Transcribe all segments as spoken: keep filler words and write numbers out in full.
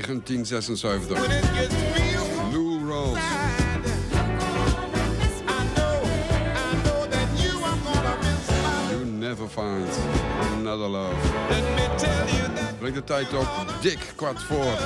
negentien zesenzeventig. Lou Rawls. You never find another love. Breng de tijd op, dik kwart voor.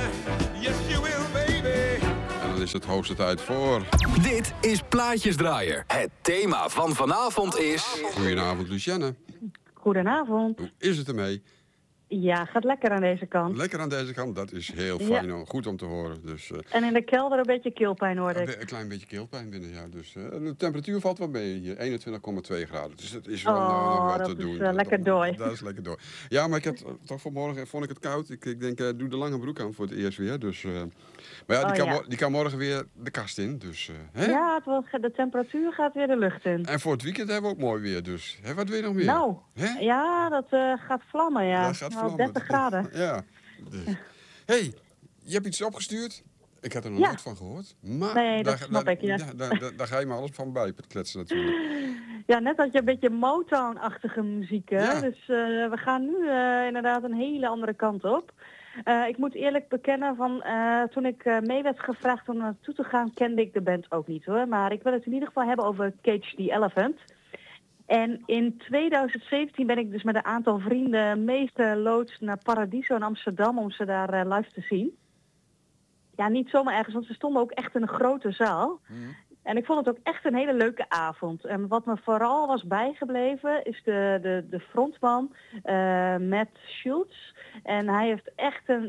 En dan is het hoogste tijd voor... Dit is Plaatjesdraaier. Het thema van vanavond is... Goedenavond, Lucienne. Goedenavond. Hoe is het ermee? Ja, gaat lekker aan deze kant. Lekker aan deze kant, dat is heel fijn. Ja. Goed om te horen. Dus, uh, en in de kelder een beetje keelpijn, hoorde ik. Een klein beetje keelpijn binnen, ja. Dus, uh, de temperatuur valt wel mee hier, eenentwintig komma twee graden. Dus dat is wel oh, nou, nog wat dat te is, doen. Uh, lekker door. Dat, dat is lekker door. Ja, maar ik had toch vanmorgen vond ik het koud. Ik, ik denk, uh, doe de lange broek aan voor het eerst weer. Dus, uh, maar ja, die, oh, kan, ja. die kan morgen weer de kast in. Dus, uh, hè? Ja, het was, de temperatuur gaat weer de lucht in. En voor het weekend hebben we ook mooi weer. Dus hè, wat wil je nog meer? Nou, hè? ja, dat uh, gaat vlammen, ja. Dat gaat nou, vlammen. dertig graden. Ja. Dus. Hey, je hebt iets opgestuurd. Ik had er nog ja. nooit van gehoord. Maar nee, dat daar, snap daar, ik, ja. Daar, daar, daar, daar ga je me alles van bij kletsen natuurlijk. Ja, net had je een beetje Motown-achtige muziek, hè? Ja. Dus uh, we gaan nu uh, inderdaad een hele andere kant op. Uh, ik moet eerlijk bekennen, van, uh, toen ik uh, mee werd gevraagd om naartoe te gaan, kende ik de band ook niet, hoor. Maar ik wil het in ieder geval hebben over Cage the Elephant. En in tweeduizend zeventien ben ik dus met een aantal vrienden meegeloodst naar Paradiso in Amsterdam om ze daar uh, live te zien. Ja, niet zomaar ergens, want ze stonden ook echt in een grote zaal. Mm. En ik vond het ook echt een hele leuke avond. En wat me vooral was bijgebleven is de, de, de frontman, uh, Matt Schultz. En hij heeft echt een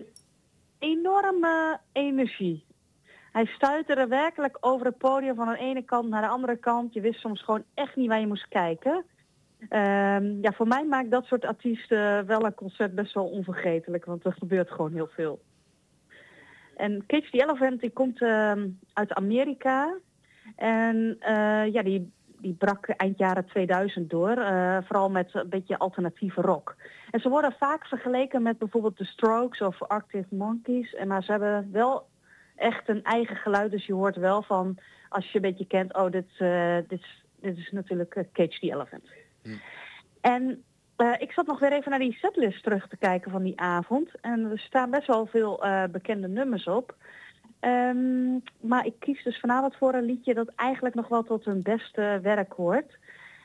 enorme energie. Hij stuiterde werkelijk over het podium van de ene kant naar de andere kant. Je wist soms gewoon echt niet waar je moest kijken. Um, ja, voor mij maakt dat soort artiesten wel een concert best wel onvergetelijk. Want er gebeurt gewoon heel veel. En Cage the Elephant die komt uh, uit Amerika. En uh, ja, die, die brak eind jaren tweeduizend door. Uh, vooral met een beetje alternatieve rock. En ze worden vaak vergeleken met bijvoorbeeld The Strokes of Arctic Monkeys. En maar ze hebben wel echt een eigen geluid. Dus je hoort wel van, als je een beetje kent, oh, dit, uh, dit, is, dit is natuurlijk uh, Cage the Elephant. Hm. En uh, ik zat nog weer even naar die setlist terug te kijken van die avond. En er staan best wel veel uh, bekende nummers op. Um, maar ik kies dus vanavond voor een liedje dat eigenlijk nog wel tot hun beste werk hoort.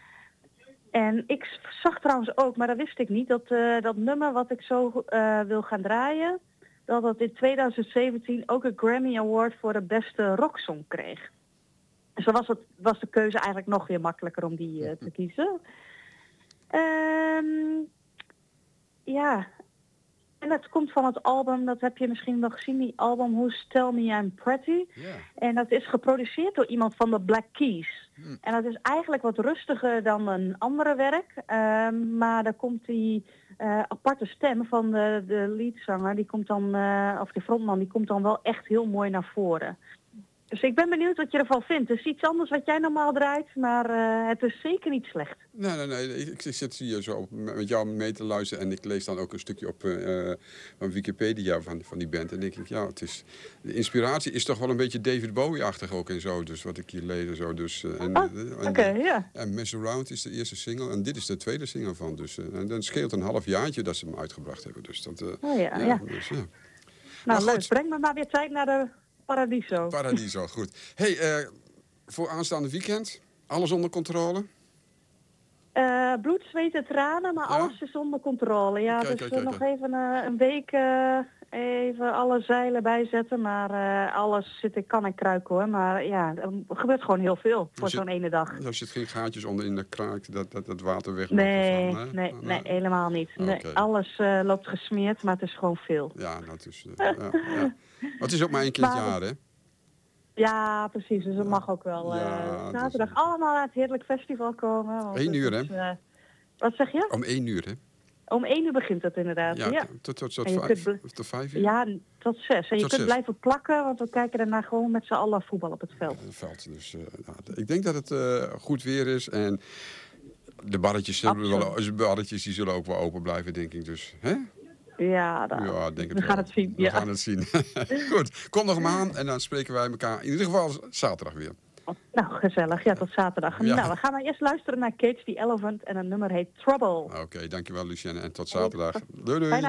En ik zag trouwens ook, maar dat wist ik niet, dat uh, dat nummer wat ik zo uh, wil gaan draaien, dat dat in tweeduizend zeventien ook een Grammy Award voor de beste rocksong kreeg. Dus dan was, het, was de keuze eigenlijk nog weer makkelijker om die uh, te kiezen. Um, ja, en het komt van het album, dat heb je misschien wel gezien, die album Who's Tell Me I'm Pretty. Yeah. En dat is geproduceerd door iemand van de Black Keys. Hmm. En dat is eigenlijk wat rustiger dan een andere werk. Um, maar daar komt die uh, aparte stem van de, de leadzanger, die komt dan, uh, of de frontman, die komt dan wel echt heel mooi naar voren. Dus ik ben benieuwd wat je ervan vindt. Het is iets anders wat jij normaal draait, maar uh, het is zeker niet slecht. Nee, nee, nee. Ik, ik zit hier zo op, met jou mee te luisteren en ik lees dan ook een stukje op uh, van Wikipedia van, van die band. En denk ik, ja, het is, de inspiratie is toch wel een beetje David Bowie-achtig ook en zo. Dus wat ik hier lees en zo. Dus, uh, en, oh, oké, okay, ja. Yeah. En Mess Around is de eerste single en dit is de tweede single van. Dus uh, en dan scheelt een half jaartje dat ze hem uitgebracht hebben. Dus dat, uh, oh ja, ja. ja. Dus, ja. Nou, leuk. Breng me maar weer tijd naar de Paradiso. Paradiso, goed. Hey, uh, voor aanstaande weekend, alles onder controle? Uh, bloed, zweet en tranen, maar ja? alles is onder controle. Ja, kijk, dus kijk, kijk, nog kijk. even uh, een week uh, even alle zeilen bijzetten. Maar uh, alles zit in kan en kruiken, hoor. Maar ja, er gebeurt gewoon heel veel voor zo'n ene dag. Er zit geen gaatjes onder in de kraak dat dat, dat water weg nee, nee, nee, nee, nee, helemaal niet. Nee, okay. Alles uh, loopt gesmeerd, maar het is gewoon veel. Ja, dat is... Uh, ja, ja. Maar het is ook maar één keer in het jaar, hè? Ja, precies. Dus dat mag ook wel. Ja, uh, zaterdag is... allemaal naar het Heerlijk Festival komen. Want Eén uur, is, hè? Uh, wat zeg je? Om één uur, hè? Om één uur begint het inderdaad, ja. ja. Tot, tot, tot, vijf, bl- tot vijf uur? Ja, tot zes. En je tot kunt zes. blijven plakken, want we kijken daarna gewoon met z'n allen voetbal op het veld. Ja, het veld. Dus, uh, nou, ik denk dat het uh, goed weer is en de barretjes, zullen wel, de barretjes die zullen ook wel open blijven, denk ik. Dus, hè? Ja, dan, ja denk we het gaan wel. het zien. We ja. gaan het zien. Goed, kom nog maar aan en dan spreken wij elkaar in ieder geval zaterdag weer. Nou, gezellig. Ja, tot zaterdag. Ja. Nou, we gaan maar eerst luisteren naar Cage the Elephant en een nummer heet Trouble. Oké, okay, dankjewel Lucienne en tot zaterdag. Doei doei.